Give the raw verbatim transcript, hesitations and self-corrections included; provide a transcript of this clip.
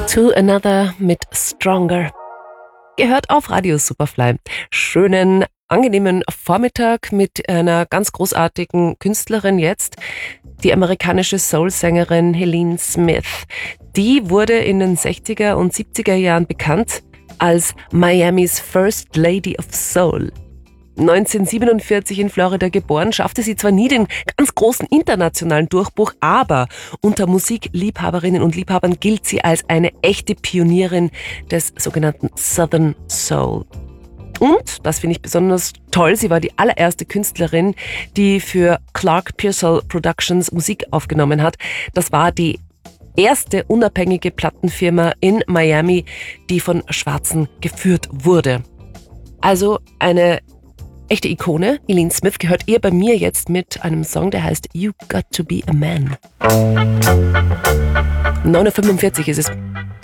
To Another mit Stronger. Gehört auf Radio Superfly. Schönen, angenehmen Vormittag mit einer ganz großartigen Künstlerin jetzt, die amerikanische Soul-Sängerin Helene Smith. Die wurde in den sechziger und siebziger Jahren bekannt als Miamis First Lady of Soul. neunzehnhundertsiebenundvierzig in Florida geboren, schaffte sie zwar nie den ganz großen internationalen Durchbruch, aber unter Musikliebhaberinnen und Liebhabern gilt sie als eine echte Pionierin des sogenannten Southern Soul. Und, das finde ich besonders toll, sie war die allererste Künstlerin, die für Clark Pearsall Productions Musik aufgenommen hat. Das war die erste unabhängige Plattenfirma in Miami, die von Schwarzen geführt wurde. Also eine echte Ikone. Helene Smith gehört ihr bei mir jetzt mit einem Song, der heißt You Got to Be a Man. neun Uhr fünfundvierzig ist es.